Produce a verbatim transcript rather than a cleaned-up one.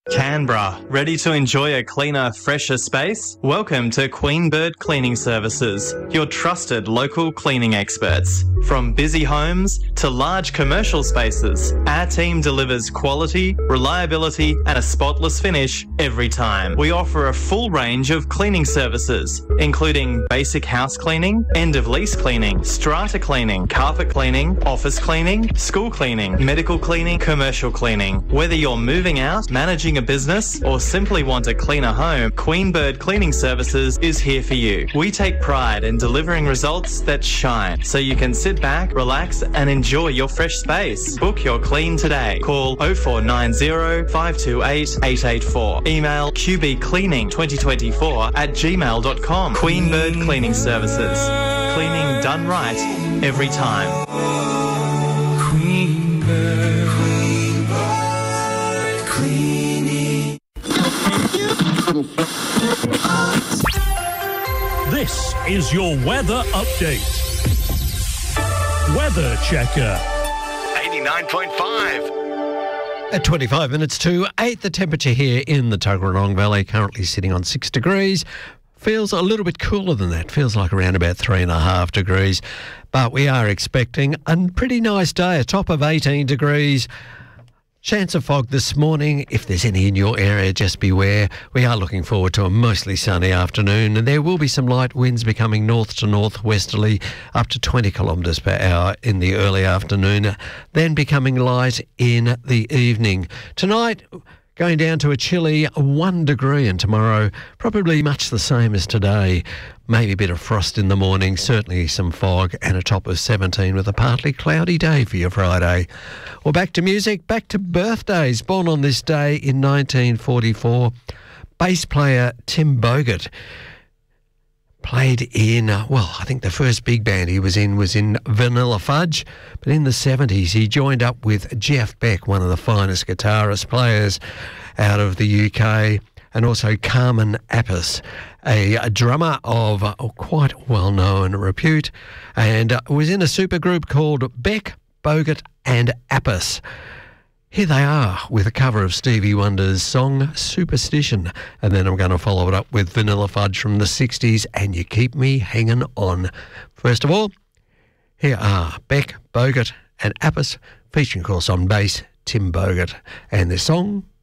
Canberra, ready to enjoy a cleaner, fresher space? Welcome to Queen Bird Cleaning Services, your trusted local cleaning experts. From busy homes to large commercial spaces, our team delivers quality, reliability and a spotless finish every time. We offer a full range of cleaning services, including basic house cleaning, end-of-lease cleaning, strata cleaning, carpet cleaning, office cleaning, school cleaning, medical cleaning, commercial cleaning. Whether you're moving out, managing a business or simply want a cleaner home, Queen Bird Cleaning Services is here for you. We take pride in delivering results that shine, so you can sit back, relax and enjoy your fresh space. Book your clean today. Call oh four nine oh, five two eight, eight eight four. Email q b cleaning twenty twenty-four at gmail dot com. Queen Bird Cleaning Services. Cleaning done right every time. Queen Bird, Queen Bird Cleaning. This is your weather update. Weather Checker. eighty-nine point five. At twenty-five minutes to eight, the temperature here in the Tuggeranong Valley currently sitting on six degrees. Feels a little bit cooler than that. Feels like around about three and a half degrees. But we are expecting a pretty nice day, a top of eighteen degrees. Chance of fog this morning. If there's any in your area, just beware. We are looking forward to a mostly sunny afternoon, and there will be some light winds becoming north to northwesterly up to twenty kilometres per hour in the early afternoon, then becoming light in the evening. Tonight, going down to a chilly one degree, and tomorrow probably much the same as today. Maybe a bit of frost in the morning, certainly some fog, and a top of seventeen with a partly cloudy day for your Friday. Well, back to music, back to birthdays. Born on this day in nineteen forty-four, bass player Tim Bogert played in, uh, well, I think the first big band he was in was in Vanilla Fudge, but in the seventies he joined up with Jeff Beck, one of the finest guitarist players out of the U K, and also Carmen Appice, a, a drummer of uh, quite well-known repute, and uh, was in a supergroup called Beck, Bogert and Appice. Here they are with a cover of Stevie Wonder's song Superstition, and then I'm going to follow it up with Vanilla Fudge from the sixties and You Keep Me Hanging On. First of all, here are Beck, Bogert and Appice, featuring of course on bass Tim Bogert, and their song